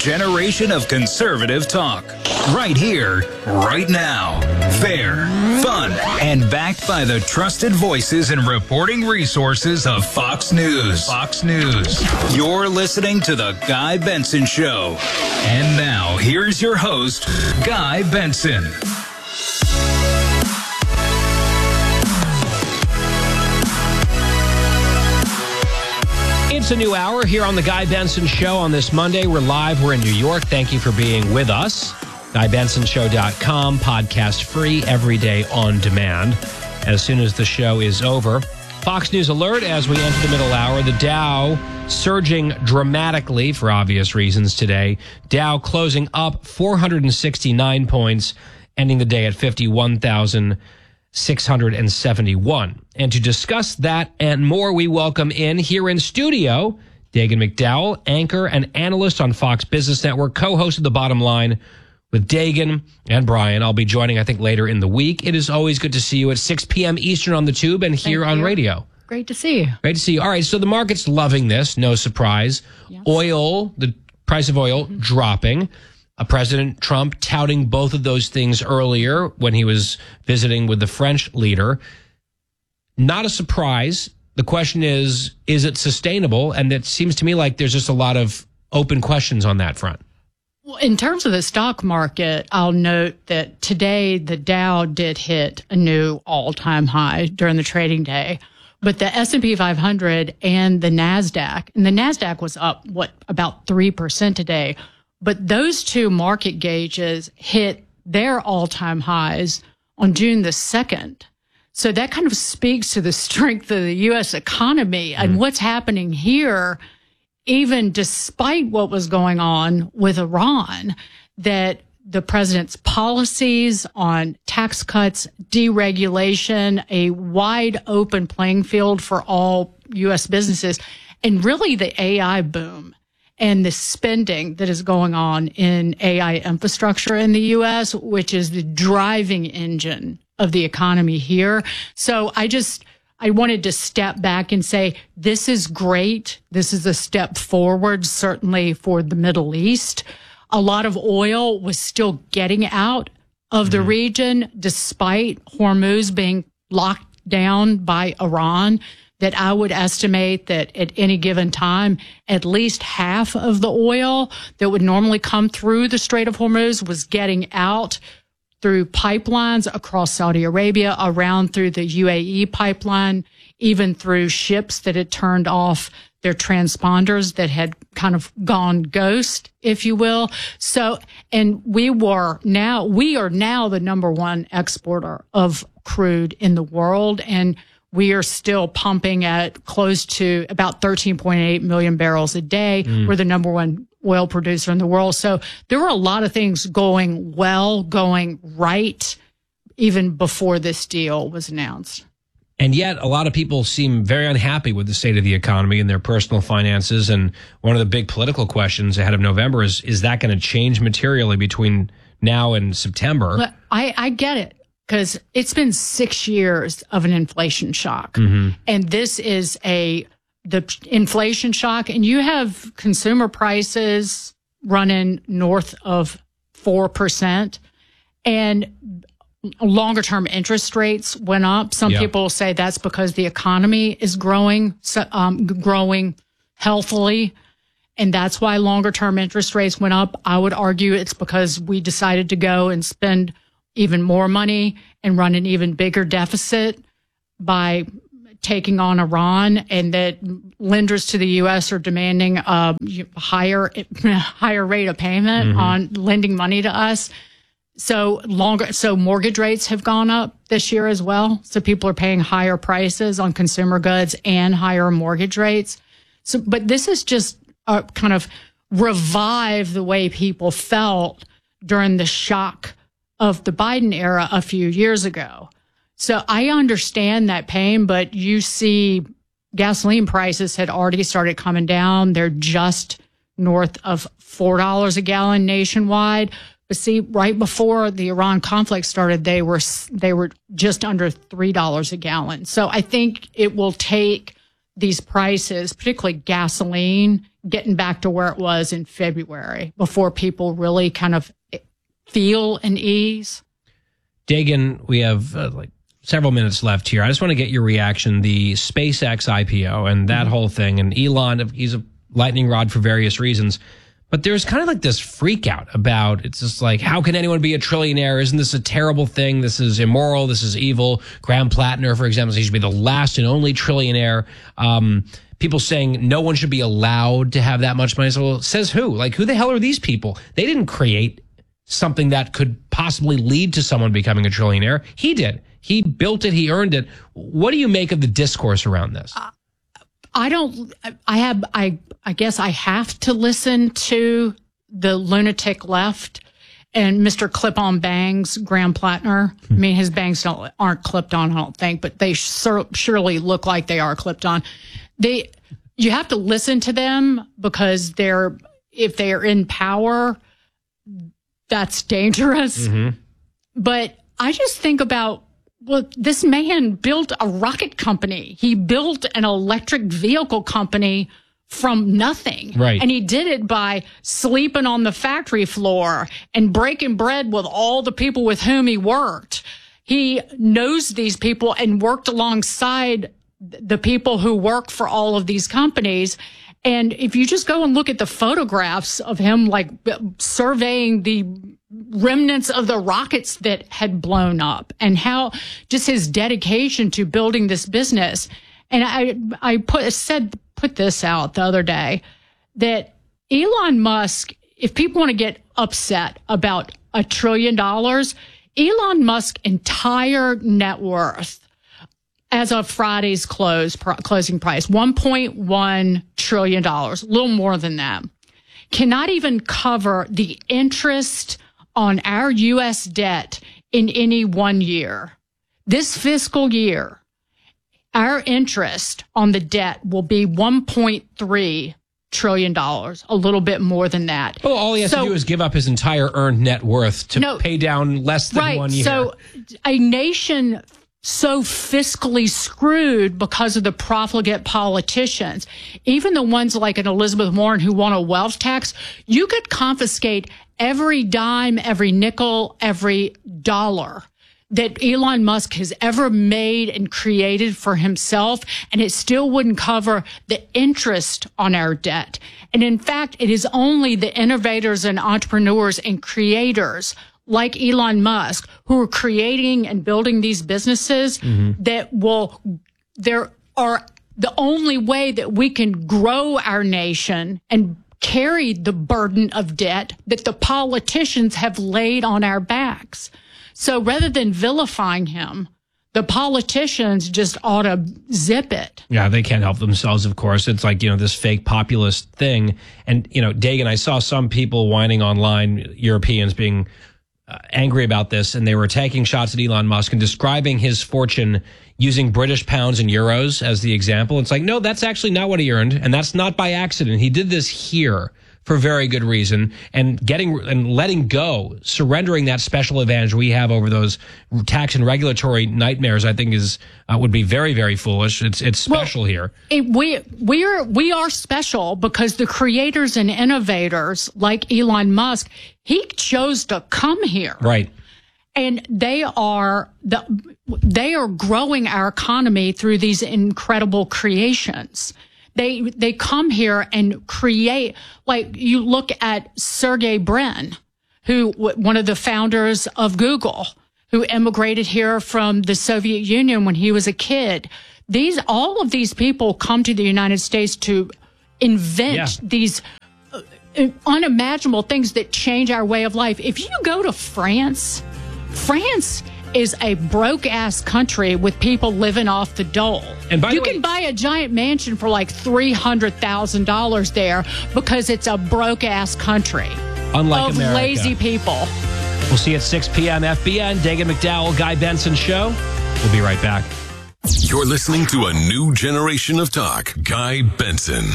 generation of conservative talk. Right here, right now. Fair, fun, and backed by the trusted voices and reporting resources of Fox News. Fox News. You're listening to The Guy Benson Show. And now, here's your host, Guy Benson. It's a new hour here on The Guy Benson Show on this Monday. We're live. We're in New York. Thank you for being with us. GuyBensonShow.com, podcast free, every day on demand. As soon as the show is over. Fox News alert as we enter the middle hour. The Dow surging dramatically for obvious reasons today. Dow closing up 469 points, ending the day at 51,671. And to discuss that and more, we welcome in here in studio, Dagen McDowell, anchor and analyst on Fox Business Network, co-host of The Bottom Line with Dagen and Brian. I'll be joining, I think, later in the week. It is always good to see you at 6 p.m. Eastern on the Tube and here on radio. Great to see you. Great to see you. All right, so the market's loving this, no surprise. Yes. Oil, the price of oil dropping. President Trump touting both of those things earlier when he was visiting with the French leader. Not a surprise. The question is it sustainable? And it seems to me like there's just a lot of open questions on that front. Well, in terms of the stock market, I'll note that today the Dow did hit a new all-time high during the trading day. But the S&P 500 and the NASDAQ was up, about 3% today. But those two market gauges hit their all-time highs on June the 2nd. So that kind of speaks to the strength of the U.S. economy and what's happening here, even despite what was going on with Iran, that the president's policies on tax cuts, deregulation, a wide open playing field for all U.S. businesses, and really the AI boom and the spending that is going on in AI infrastructure in the U.S., which is the driving engine of the economy here. So I wanted to step back and say, this is great. This is a step forward, certainly for the Middle East. A lot of oil was still getting out of the region, despite Hormuz being locked down by Iran, that I would estimate that at any given time, at least half of the oil that would normally come through the Strait of Hormuz was getting out through pipelines across Saudi Arabia, around through the UAE pipeline, even through ships that had turned off their transponders that had kind of gone ghost, if you will. So, and we are now the number one exporter of crude in the world. And we are still pumping at close to about 13.8 million barrels a day. We're the number one oil producer in the world. So there were a lot of things going right, even before this deal was announced. And yet a lot of people seem very unhappy with the state of the economy and their personal finances. And one of the big political questions ahead of November is that going to change materially between now and September? But I get it, because it's been 6 years of an inflation shock. And this is the inflation shock, and you have consumer prices running north of 4%, and longer term interest rates went up. Some people say that's because the economy is growing healthily, and that's why longer term interest rates went up. I would argue it's because we decided to go and spend even more money and run an even bigger deficit by taking on Iran, and that lenders to the U.S. are demanding a higher rate of payment on lending money to us. So mortgage rates have gone up this year as well. So people are paying higher prices on consumer goods and higher mortgage rates. So, but this is just kind of revive the way people felt during the shock of the Biden era a few years ago. So I understand that pain, but you see gasoline prices had already started coming down. They're just north of $4 a gallon nationwide. But see, right before the Iran conflict started, they were just under $3 a gallon. So I think it will take these prices, particularly gasoline, getting back to where it was in February before people really kind of feel an ease. Dagan, we have several minutes left here. I just want to get your reaction. The SpaceX IPO and that whole thing, and Elon, he's a lightning rod for various reasons. But there's kind of like this freak out about, it's just like, how can anyone be a trillionaire? Isn't this a terrible thing? This is immoral. This is evil. Graham Plattner, for example, he should be the last and only trillionaire. People saying no one should be allowed to have that much money. So, well, says who? Like, who the hell are these people? They didn't create something that could possibly lead to someone becoming a trillionaire. He did. He built it. He earned it. What do you make of the discourse around this? I guess I have to listen to the lunatic left and Mr. Clip-on Bangs, Graham Plattner. I mean, his bangs aren't clipped on, I don't think, but they surely look like they are clipped on. You have to listen to them because if they are in power, that's dangerous. Mm-hmm. But I just think about, well, this man built a rocket company. He built an electric vehicle company from nothing. Right. And he did it by sleeping on the factory floor and breaking bread with all the people with whom he worked. He knows these people and worked alongside the people who work for all of these companies. And if you just go and look at the photographs of him, like surveying the remnants of the rockets that had blown up and how just his dedication to building this business. And I put this out the other day that Elon Musk, if people want to get upset about $1 trillion, Elon Musk's entire net worth as of Friday's closing price, $1.1 trillion, a little more than that, cannot even cover the interest on our U.S. debt in any 1 year. This fiscal year, our interest on the debt will be $1.3 trillion, a little bit more than that. Well, all he has to do is give up his entire earned net worth to pay down less than 1 year. So a nation so fiscally screwed because of the profligate politicians, even the ones like an Elizabeth Warren who want a wealth tax, you could confiscate every dime, every nickel, every dollar that Elon Musk has ever made and created for himself, and it still wouldn't cover the interest on our debt. And in fact, it is only the innovators and entrepreneurs and creators like Elon Musk who are creating and building these businesses that there are the only way that we can grow our nation and carry the burden of debt that the politicians have laid on our backs. So rather than vilifying him, the politicians just ought to zip it. Yeah, they can't help themselves, of course. It's like, this fake populist thing. And, Dagan, I saw some people whining online, Europeans being angry about this, and they were taking shots at Elon Musk and describing his fortune using British pounds and euros as the example. It's like, no, that's actually not what he earned, and that's not by accident. He did this here for very good reason, and letting go, surrendering that special advantage we have over those tax and regulatory nightmares, I think would be very, very foolish. It's special here. We are special because the creators and innovators like Elon Musk, he chose to come here. Right. And they are growing our economy through these incredible creations. They come here and create, like you look at Sergey Brin, who one of the founders of Google, who immigrated here from the Soviet Union when he was a kid. All of these people come to the United States to invent these unimaginable things that change our way of life. If you go to France is a broke-ass country with people living off the dole. And by the way, you can buy a giant mansion for like $300,000 there because it's a broke-ass country. Unlike America. Lazy people. We'll see you at 6 p.m. FBN, Dagan McDowell, Guy Benson Show. We'll be right back. You're listening to a new generation of talk. Guy Benson.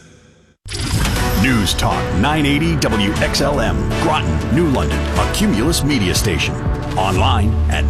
News Talk 980 WXLM, Groton, New London, a Cumulus media station. Online at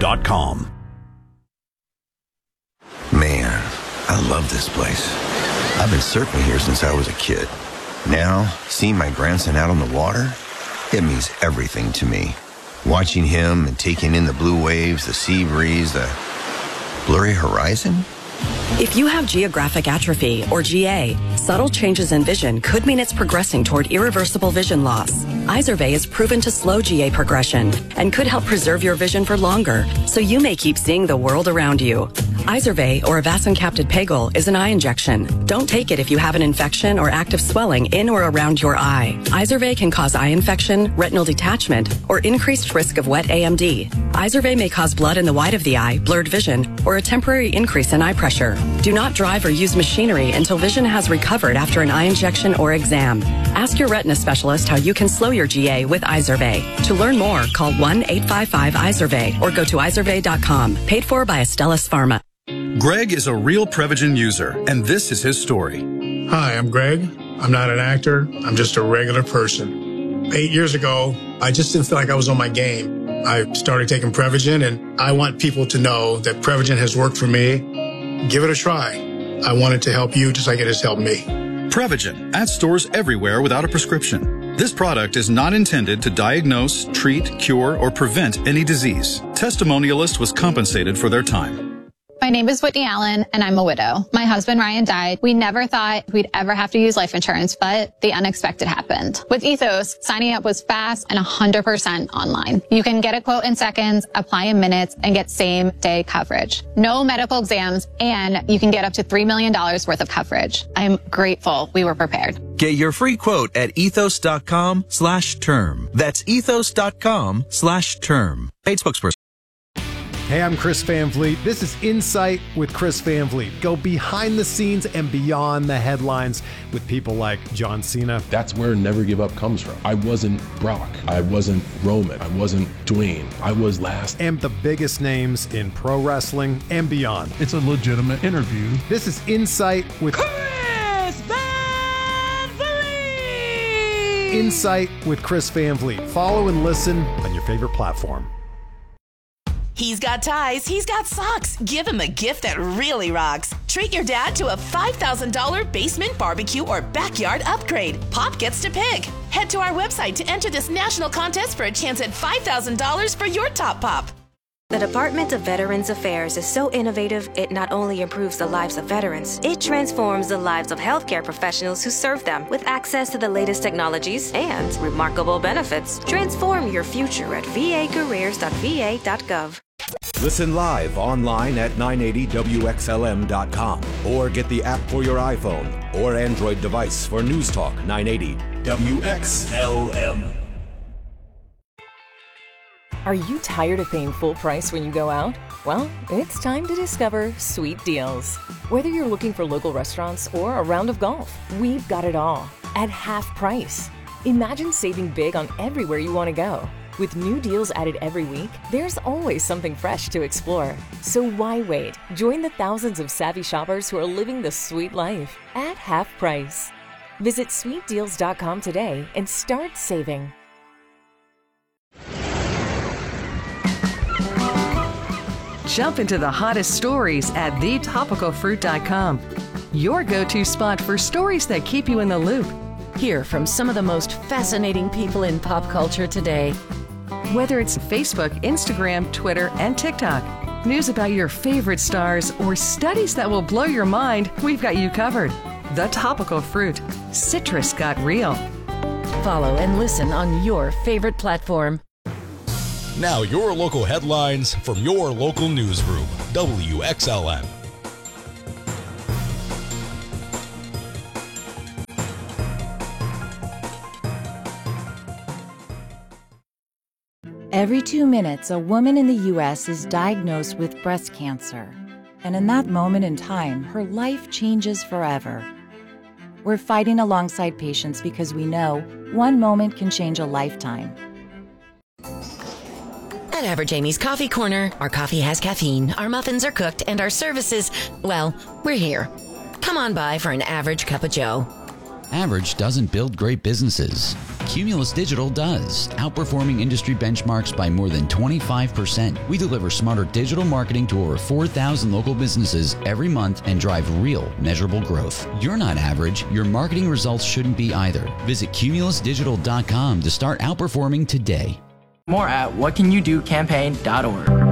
980WXLM.com. Man, I love this place. I've been surfing here since I was a kid. Now, seeing my grandson out on the water, it means everything to me. Watching him and taking in the blue waves, the sea breeze, the blurry horizon. If you have geographic atrophy, or GA, subtle changes in vision could mean it's progressing toward irreversible vision loss. Izervay is proven to slow GA progression and could help preserve your vision for longer, so you may keep seeing the world around you. Izervay, or avacincaptad pegol, is an eye injection. Don't take it if you have an infection or active swelling in or around your eye. Izervay can cause eye infection, retinal detachment, or increased risk of wet AMD. Izervay may cause blood in the white of the eye, blurred vision, or a temporary increase in eye pressure. Do not drive or use machinery until vision has recovered after an eye injection or exam. Ask your retina specialist how you can slow your GA with Izervay. To learn more, call 1-855-IZERVAY or go to izervay.com. Paid for by Astellas Pharma. Greg is a real Prevagen user, and this is his story. Hi, I'm Greg. I'm not an actor. I'm just a regular person. 8 years ago, I just didn't feel like I was on my game. I started taking Prevagen, and I want people to know that Prevagen has worked for me. Give it a try. I want it to help you just like it has helped me. Prevagen, at stores everywhere without a prescription. This product is not intended to diagnose, treat, cure, or prevent any disease. Testimonialist was compensated for their time. My name is Whitney Allen, and I'm a widow. My husband, Ryan, died. We never thought we'd ever have to use life insurance, but the unexpected happened. With Ethos, signing up was fast and 100% online. You can get a quote in seconds, apply in minutes, and get same-day coverage. No medical exams, and you can get up to $3 million worth of coverage. I'm grateful we were prepared. Get your free quote at ethos.com/term. That's ethos.com/term. Paid spokesperson. Hey, I'm Chris Van Vliet. This is Insight with Chris Van Vliet. Go behind the scenes and beyond the headlines with people like John Cena. That's where Never Give Up comes from. I wasn't Brock. I wasn't Roman. I wasn't Dwayne. I was last. And the biggest names in pro wrestling and beyond. It's a legitimate interview. This is Insight with Chris Van Vliet. Insight with Chris Van Vliet. Follow and listen on your favorite platform. He's got ties, he's got socks. Give him a gift that really rocks. Treat your dad to a $5,000 basement barbecue or backyard upgrade. Pop gets to pick. Head to our website to enter this national contest for a chance at $5,000 for your top pop. The Department of Veterans Affairs is so innovative, it not only improves the lives of veterans, it transforms the lives of healthcare professionals who serve them with access to the latest technologies and remarkable benefits. Transform your future at vacareers.va.gov. Listen live online at 980WXLM.com or get the app for your iPhone or Android device for News Talk 980 WXLM. Are you tired of paying full price when you go out? Well, it's time to discover Sweet Deals. Whether you're looking for local restaurants or a round of golf, we've got it all at half price. Imagine saving big on everywhere you want to go. With new deals added every week, there's always something fresh to explore. So why wait? Join the thousands of savvy shoppers who are living the sweet life at half price. Visit sweetdeals.com today and start saving. Jump into the hottest stories at thetopicalfruit.com. Your go-to spot for stories that keep you in the loop. Hear from some of the most fascinating people in pop culture today. Whether it's Facebook, Instagram, Twitter, and TikTok, news about your favorite stars, or studies that will blow your mind, we've got you covered. The Topical Fruit. Citrus got real. Follow and listen on your favorite platform. Now your local headlines from your local newsroom, WXLM. Every 2 minutes, a woman in the U.S. is diagnosed with breast cancer. And in that moment in time, her life changes forever. We're fighting alongside patients because we know one moment can change a lifetime. At Average Amy's Coffee Corner, our coffee has caffeine, our muffins are cooked, and our services, well, we're here. Come on by for an average cup of joe. Average doesn't build great businesses. Cumulus Digital does, outperforming industry benchmarks by more than 25%. We deliver smarter digital marketing to over 4,000 local businesses every month and drive real, measurable growth. You're not average. Your marketing results shouldn't be either. Visit cumulusdigital.com to start outperforming today. More at whatcanyoudocampaign.org.